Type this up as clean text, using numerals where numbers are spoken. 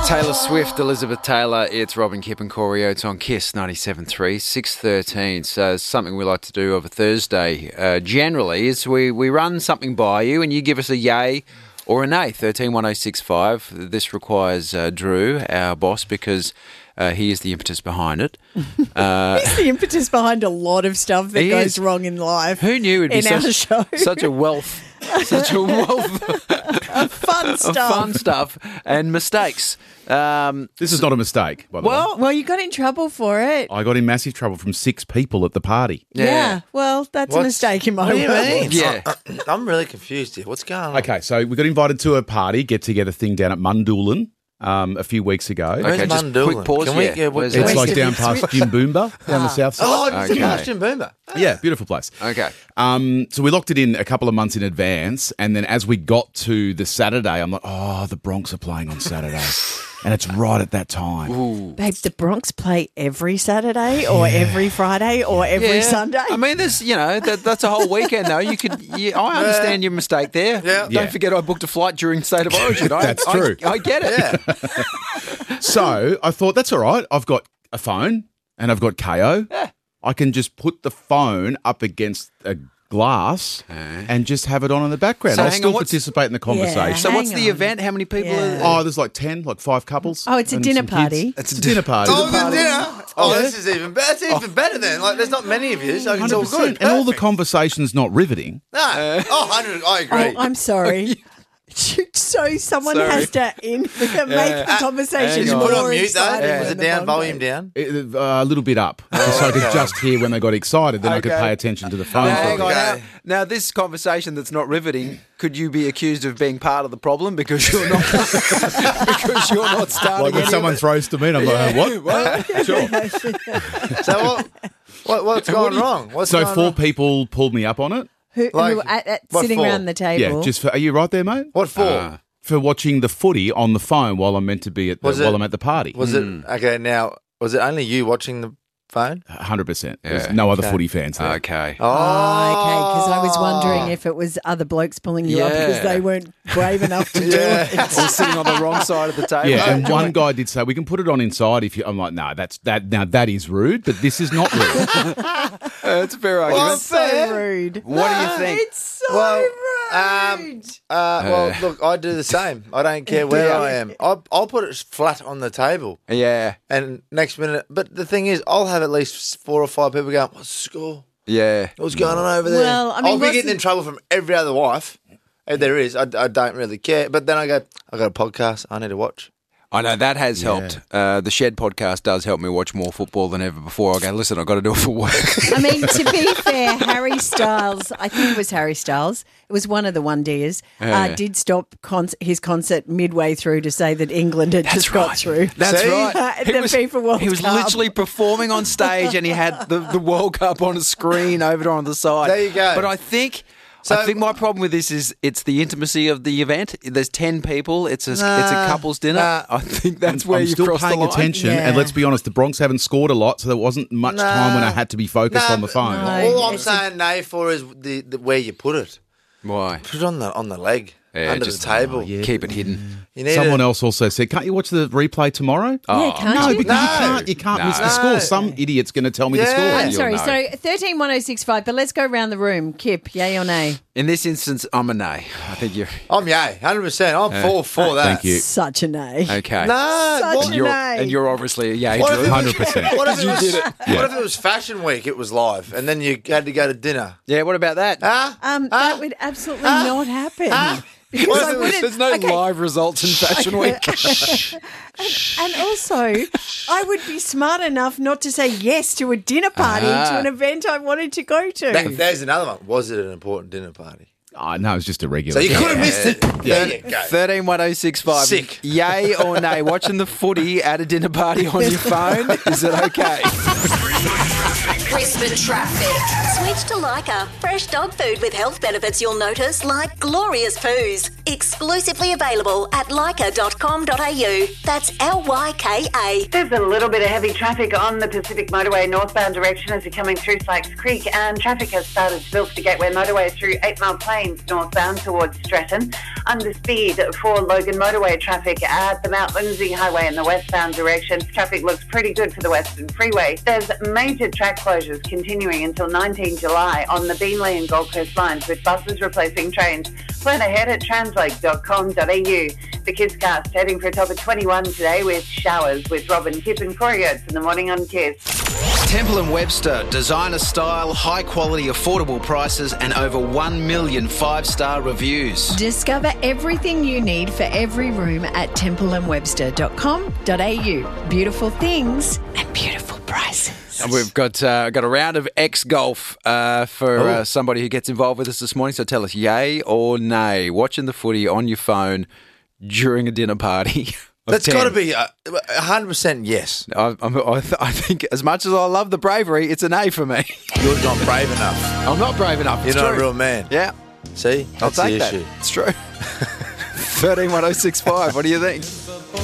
Taylor Swift, Elizabeth Taylor, it's Robin, Kip and Corey Oates on KISS 97.3, 6:13. So something we like to do over Thursday generally is we run something by you and you give us a yay or a nay, 131065. This requires Drew, our boss, because he is the impetus behind it. He's the impetus behind a lot of stuff that goes wrong in life. Who knew it'd be our show? such a wealth of fun stuff and mistakes. This is not a mistake, by the way. Well, you got in trouble for it. I got in massive trouble from 6 people at the party. Yeah. Well, that's a mistake in my What do you world. mean? Yeah. I'm really confused here. What's going on? Okay, so we got invited to a party, get-together thing down at Mundoolan a few weeks ago. Okay, Where's just Mundoolan? quick pause. Can we- Yeah. yeah, Where's It's that? like down past Jimboomba, down the south side. Oh, it's Okay. Sebastian Boomer. Yeah, beautiful place. Okay. So we locked it in a couple of months in advance, and then as we got to the Saturday, I'm like, oh, the Bronx are playing on Saturday. And it's right at that time. Babe, the Bronx play every Saturday or every Friday or every Sunday. I mean, there's, that's a whole weekend, though. I understand your mistake there. Yeah. Don't forget I booked a flight during State of Origin. That's true. I get it. Yeah. So I thought, that's all right. I've got a phone and I've got KO. Yeah. I can just put the phone up against a glass and just have it on in the background. So I'll hang still on, what's- participate in the conversation. So what's Hang the on. event? How many people Yeah. are Oh, there's like 10, like 5 couples. Oh, it's a and dinner some kids. party. It's a dinner party. Oh, the dinner. Oh, this is even better. That's even better then. Like, there's not many of you, so it's all 100%. good. And all the Perfect. conversation's not riveting. No. 100. I agree. Oh, I'm sorry. So someone Sorry. has to make the conversation Did you hang put more on mute though? exciting Was than it the down? Bronco. Volume down? A little bit up. So I could just hear when they got excited, then I could Okay. pay attention to the phone. Now, hang on. Okay. Now, this conversation that's not riveting, could you be accused of being part of the problem because you're not because you're not starting? Like when any someone of it? throws to me and I'm like, what? Sure. So what's going wrong? What's So going 4 wrong? people pulled me up on it. Who Like, at what sitting for? around the table. Yeah, just for, are you right there, mate? What for? For watching the footy on the phone while I'm meant to be while I'm at the party. Was it okay? Now, was it only you watching the phone? 100%. Yeah. There's no other Okay. footy fans there. Okay. Oh, okay, because I was wondering if it was other blokes pulling you up because Yeah. they weren't brave enough to do it. Or sitting on the wrong side of the table. Yeah, and one guy did say we can put it on inside if you. I'm like, no, that is rude, but this is not rude. It's a fair argument. It's so rude. What do you think? It's so Well, rude. Well, look, I do the same. I don't care where I am. I'll put it flat on the table, Yeah. and next minute. But the thing is, I'll have at least 4 or 5 people going, "What's the score? Yeah. What's going on over there?" Well, I mean, I'll be getting wasn't- in trouble from every other wife. If there is, I don't really care. But then I go, I got a podcast I need to watch. I know that has helped. The Shed podcast does help me watch more football than ever before. I go, listen, I've got to do it for work. I mean, to be fair, Harry Styles, I think it was Harry Styles, it was one of the one-deers, did stop his concert midway through to say that England had just got through. That's See? right. The FIFA World He was Cup. literally performing on stage and he had the World Cup on a screen over on the side. There you go. But I think So- my problem with this is it's the intimacy of the event. There's 10 people. It's a couple's dinner. Nah. I think that's where I'm you still cross paying the line. attention, Yeah. and let's be honest, the Bronx haven't scored a lot, so there wasn't much time when I had to be focused Nah, on the phone. no. All I'm saying nay for is the where you put it. Why? Put it on the leg Yeah, under just- the table. Keep it hidden. You need Someone it. else also said, "Can't you watch the replay tomorrow?" Yeah, can't No, you? because you can't miss the No. score. Some idiot's going to tell me the Yeah. score. I'm You'll sorry, know. so 131065, but let's go around the room. Kip, yay or nay? In this instance, I'm a nay. I think you're I'm yay, 100%. I'm full for that. Thank you. Such a nay. okay. No, Such what, a You're, nay. and you're obviously a yay, what if Drew. it was- 100%. What if it was, did it. What if it was Fashion Week? It was live, and then you had to go to dinner. Yeah, what about that? That would absolutely not happen. Because What if I it was- wouldn't. There's no okay, live results in Fashion Week. and also, I would be smart enough not to say yes to a dinner party to an event I wanted to go to. There's another one. Was it an important dinner party? Oh, no, it was just a regular. So you could have missed it. There you go. 131065. Sick. Yay or nay? Watching the footy at a dinner party on your phone? Is it okay? Crisp traffic. Switch to Lyca. Fresh dog food with health benefits you'll notice, like glorious poos. Exclusively available at lyca.com.au. That's LYKA. There's a little bit of heavy traffic on the Pacific Motorway northbound direction as you're coming through Sykes Creek, and traffic has started to build to the Gateway Motorway through 8 Mile Plains northbound towards Stratton. under speed for Logan motorway traffic at the Mount Lindsay Highway in the westbound direction. Traffic looks pretty good for the Western Freeway. There's major track closures continuing until 19 July on the Beenleigh and Gold Coast lines, with buses replacing trains. Plan ahead at translate.com.au. The Kiss Cast heading for a top of 21 today with showers, with Robin, Kip and Corey Oates in the morning on Kiss. Temple & Webster, designer style, high quality, affordable prices and over 1 million 5-star reviews. Discover everything you need for every room at templeandwebster.com.au. Beautiful things and beautiful prices. And we've got a round of X-Golf for somebody who gets involved with us this morning. So tell us, yay or nay, watching the footy on your phone during a dinner party. That's got to be 100% yes. I think as much as I love the bravery, it's an A for me. You're not brave enough. I'm not brave enough. You're not a real man. Yeah. See? I'll That's the take that. issue. It's true. 131065. What do you think?